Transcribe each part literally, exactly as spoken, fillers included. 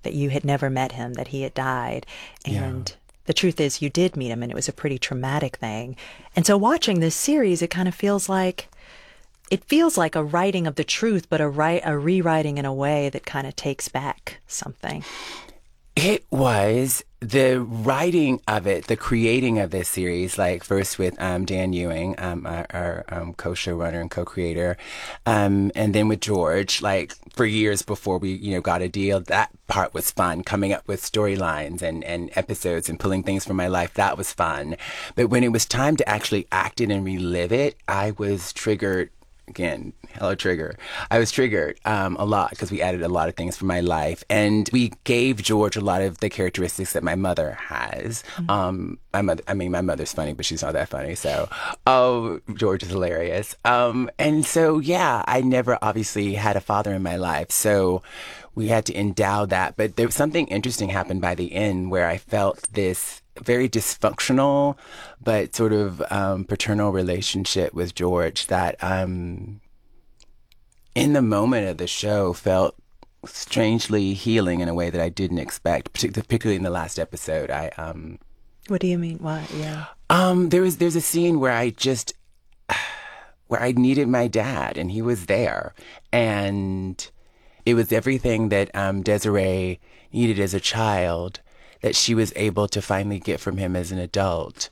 that you had never met him, that he had died. And Yeah. the truth is you did meet him, and it was a pretty traumatic thing. And so watching this series, it kind of feels like it feels like a writing of the truth, but a write, a rewriting in a way that kind of takes back something. It was the writing of it, the creating of this series, like first with um, Dan Ewing, um, our, our um, co-showrunner and co-creator, um, and then with George, like for years before we, you know, got a deal. That part was fun, coming up with storylines and, and episodes and pulling things from my life. That was fun. But when it was time to actually act it and relive it, I was triggered. Again, hello trigger. I was triggered um, a lot because we added a lot of things from my life, and we gave George a lot of the characteristics that my mother has. Mm-hmm. Um, my mother, I mean, my mother's funny, but she's not that funny. So, oh, George is hilarious. Um, and so, yeah, I never obviously had a father in my life, so we had to endow that. But there was something interesting happened by the end where I felt this very dysfunctional, but sort of um, paternal relationship with George that um, in the moment of the show felt strangely healing in a way that I didn't expect, particularly in the last episode. I um, What do you mean? Why? Yeah. Um, there was there's a scene where I just where I needed my dad, and he was there, and it was everything that um, Desiree needed as a child that she was able to finally get from him as an adult.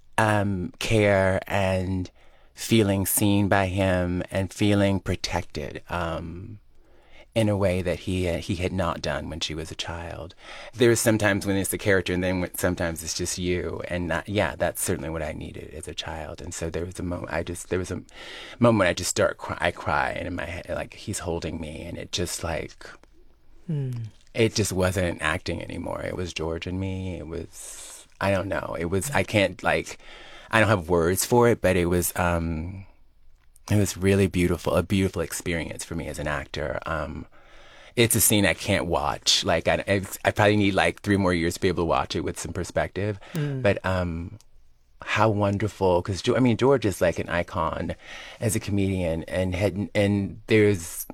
Um, care and feeling seen by him and feeling protected um, in a way that he uh, he had not done when she was a child. There's sometimes when it's the character, and then when, sometimes it's just you. And that, yeah, that's certainly what I needed as a child. And so there was a moment. I just there was a moment when I just start cry, I cry, and in my head, like he's holding me, and it just like. Hmm. It just wasn't acting anymore. It was George and me. It was, I don't know. It was, I can't like, I don't have words for it, but it was, um, it was really beautiful, a beautiful experience for me as an actor. Um, it's a scene I can't watch. Like, I, I probably need like three more years to be able to watch it with some perspective. Mm. But, um, how wonderful, because, I mean, George is like an icon as a comedian, and had, and there's,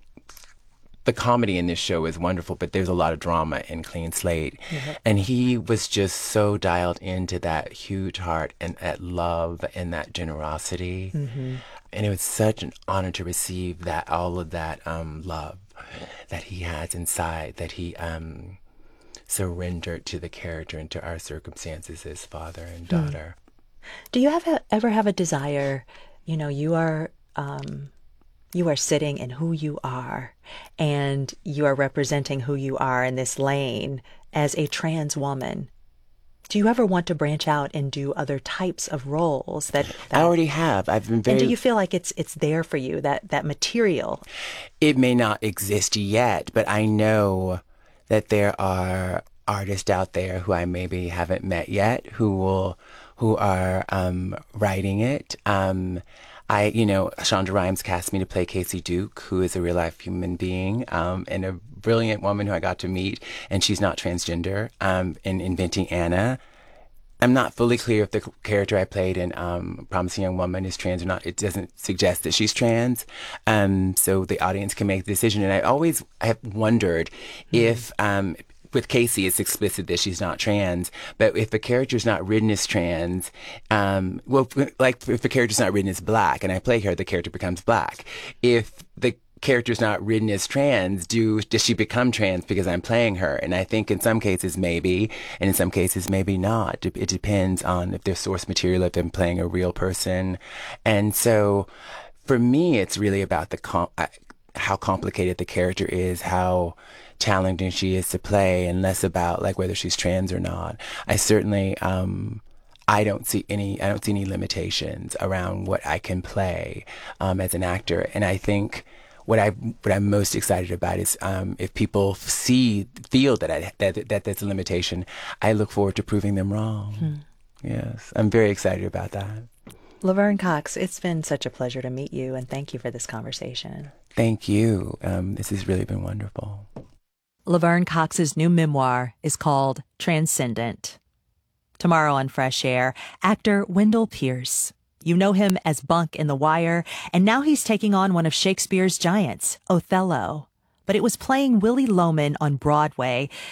the comedy in this show is wonderful, but there's a lot of drama in Clean Slate. Mm-hmm. And he was just so dialed into that huge heart and that love and that generosity. Mm-hmm. And it was such an honor to receive that, all of that um, love that he has inside, that he um, surrendered to the character and to our circumstances as father and daughter. Mm. Do you have a, ever have a desire, you know, you are... Um... You are sitting in who you are, and you are representing who you are in this lane as a trans woman. Do you ever want to branch out and do other types of roles? That, that... I already have. I've been very. And do you feel like it's it's there for you, that that material? It may not exist yet, but I know that there are artists out there who I maybe haven't met yet who will who are um, writing it. Um, I, you know, Shonda Rhimes cast me to play Casey Duke, who is a real life human being, um, and a brilliant woman who I got to meet, and she's not transgender, um, in Inventing Anna. I'm not fully clear if the character I played in um, Promising Young Woman is trans or not. It doesn't suggest that she's trans, um, so the audience can make the decision. And I always I have wondered mm-hmm. if... Um, with Casey, it's explicit that she's not trans, but if a character's not written as trans, um, well, like if a character's not written as black and I play her, the character becomes black. If the character's not written as trans, do does she become trans because I'm playing her? And I think in some cases maybe, and in some cases maybe not. It depends on if there's source material, if I'm playing a real person. And so for me, it's really about the com- how complicated the character is, how challenging she is to play, and less about like whether she's trans or not. I certainly um I don't see any I don't see any limitations around what I can play um as an actor. And I think what I what I'm most excited about is um if people see feel that I that that there's a limitation, I look forward to proving them wrong. Hmm. Yes, I'm very excited about that. Laverne Cox, it's been such a pleasure to meet you, and thank you for this conversation. Thank you. Um, this has really been wonderful. Laverne Cox's new memoir is called Transcendent. Tomorrow on Fresh Air, actor Wendell Pierce. You know him as Bunk in The Wire, and now he's taking on one of Shakespeare's giants, Othello. But it was playing Willy Loman on Broadway